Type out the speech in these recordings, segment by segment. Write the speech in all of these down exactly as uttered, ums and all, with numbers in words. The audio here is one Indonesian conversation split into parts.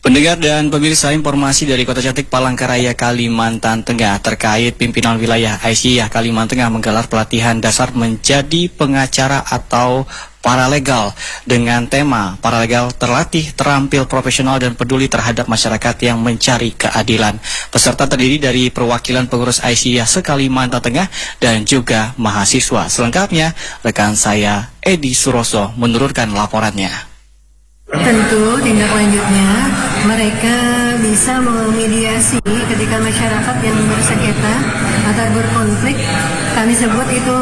Pendengar dan pemirsa, informasi dari Kota Cantik Palangkaraya, Kalimantan Tengah terkait pimpinan wilayah Aisyah Kalimantan Tengah menggelar pelatihan dasar menjadi pengacara atau paralegal dengan tema paralegal terlatih, terampil, profesional dan peduli terhadap masyarakat yang mencari keadilan. Peserta terdiri dari perwakilan pengurus Aisyah se-Kalimantan Tengah dan juga mahasiswa. Selengkapnya rekan saya Edi Suroso menurunkan laporannya. Tentu tindak lanjutnya mereka bisa memediasi ketika masyarakat yang bersengketa atau berkonflik, kami sebut itu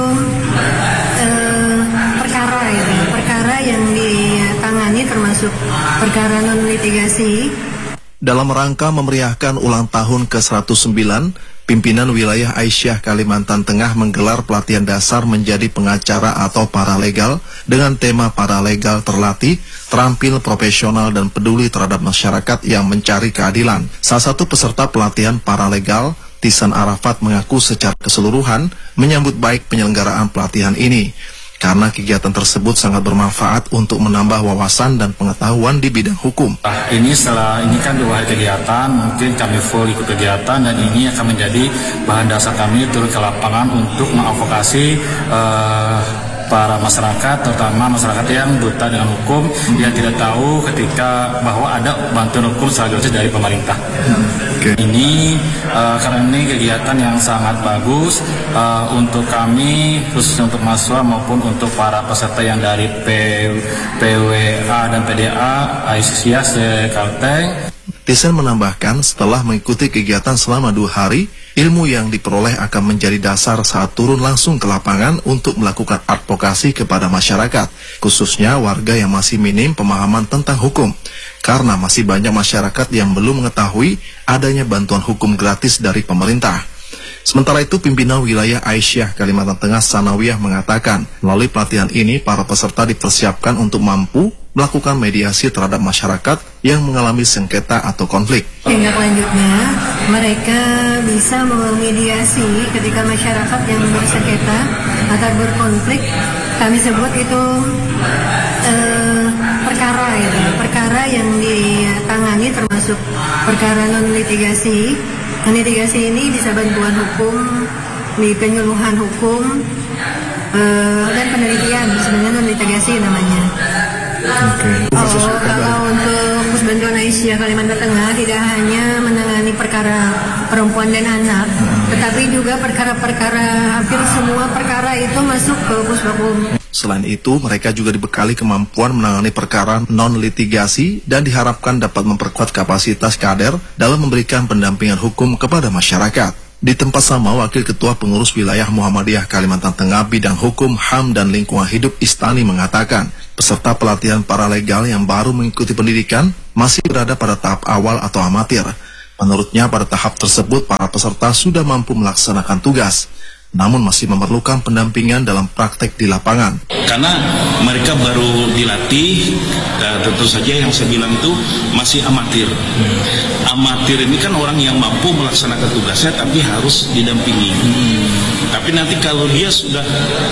eh, perkara ya, perkara yang ditangani termasuk perkara non litigasi. Dalam rangka memeriahkan ulang tahun ke seratus sembilan, pimpinan wilayah Aisyah Kalimantan Tengah menggelar pelatihan dasar menjadi pengacara atau paralegal dengan tema paralegal terlatih, terampil, profesional dan peduli terhadap masyarakat yang mencari keadilan. Salah satu peserta pelatihan paralegal, Tisan Arafat, mengaku secara keseluruhan menyambut baik penyelenggaraan pelatihan ini karena kegiatan tersebut sangat bermanfaat untuk menambah wawasan dan pengetahuan di bidang hukum. Nah, ini setelah ini kan dua hari kegiatan, mungkin kami full ikut kegiatan dan ini akan menjadi bahan dasar kami turun ke lapangan untuk mengadvokasi uh, para masyarakat, terutama masyarakat yang buta dengan hukum, yang tidak tahu ketika bahwa ada bantuan hukum secara gratis dari pemerintah. Okay. Ini uh, karena ini kegiatan yang sangat bagus uh, untuk kami, khususnya untuk mahasiswa maupun untuk para peserta yang dari P, P W A dan P D A Aisyah se-Kalteng. Tisan menambahkan setelah mengikuti kegiatan selama dua hari, ilmu yang diperoleh akan menjadi dasar saat turun langsung ke lapangan untuk melakukan advokasi kepada masyarakat, khususnya warga yang masih minim pemahaman tentang hukum, karena masih banyak masyarakat yang belum mengetahui adanya bantuan hukum gratis dari pemerintah. Sementara itu, pimpinan wilayah Aisyah Kalimantan Tengah Sanawiyah mengatakan, melalui pelatihan ini para peserta dipersiapkan untuk mampu melakukan mediasi terhadap masyarakat yang mengalami sengketa atau konflik. Tindak lanjutnya, mereka bisa memediasi ketika masyarakat yang bersengketa atau berkonflik, kami sebut itu eh, perkara ya, perkara yang ditangani termasuk perkara non litigasi. Litigasi ini bisa bantuan hukum, di penyuluhan hukum, uh, dan penelitian, sebenarnya non litigasi namanya. Okay. Oh, kalau untuk Pusbantuan Aisyah Kalimantan Tengah tidak hanya menangani perkara perempuan dan anak, hmm. tetapi juga perkara-perkara, hampir semua perkara itu masuk ke Pusbakum. Selain itu, mereka juga dibekali kemampuan menangani perkara non-litigasi dan diharapkan dapat memperkuat kapasitas kader dalam memberikan pendampingan hukum kepada masyarakat. Di tempat sama, Wakil Ketua Pengurus Wilayah Muhammadiyah Kalimantan Tengah Bidang Hukum, H A M dan Lingkungan Hidup Istani mengatakan, peserta pelatihan paralegal yang baru mengikuti pendidikan masih berada pada tahap awal atau amatir. Menurutnya, pada tahap tersebut para peserta sudah mampu melaksanakan tugas, namun masih memerlukan pendampingan dalam praktek di lapangan. Karena mereka baru dilatih, dan tentu saja yang saya bilang itu masih amatir. Hmm. Amatir ini kan orang yang mampu melaksanakan tugasnya tapi harus didampingi. Hmm. Tapi nanti kalau dia sudah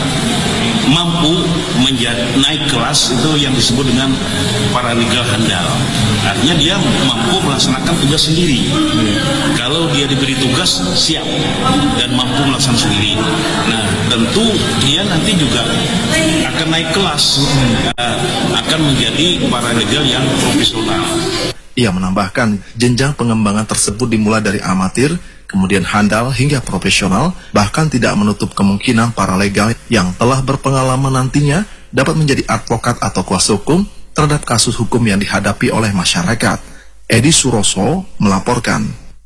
mampu menjadi naik kelas, itu yang disebut dengan paralegal handal. Artinya dia mampu melaksanakan tugas sendiri. Hmm. Kalau dia diberi tugas, siap dan mampu melaksanakan sendiri. Nah, tentu dia nanti juga akan naik kelas, uh, akan menjadi paralegal yang profesional. Ia menambahkan, jenjang pengembangan tersebut dimulai dari amatir, kemudian handal hingga profesional, bahkan tidak menutup kemungkinan paralegal yang telah berpengalaman nantinya dapat menjadi advokat atau kuasa hukum terhadap kasus hukum yang dihadapi oleh masyarakat. Edi Suroso melaporkan.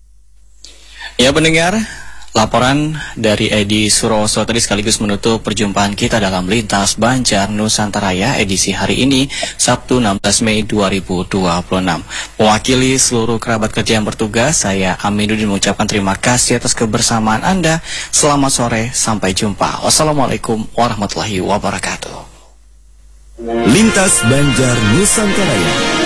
Ya pendengar, laporan dari Edi Suroso tadi sekaligus menutup perjumpaan kita dalam Lintas Banjar Nusantara edisi hari ini, Sabtu enam belas Mei dua ribu dua puluh enam. Mewakili seluruh kerabat kerja yang bertugas, saya Aminuddin mengucapkan terima kasih atas kebersamaan Anda. Selamat sore, sampai jumpa. Wassalamualaikum warahmatullahi wabarakatuh. Lintas Banjar Nusantara.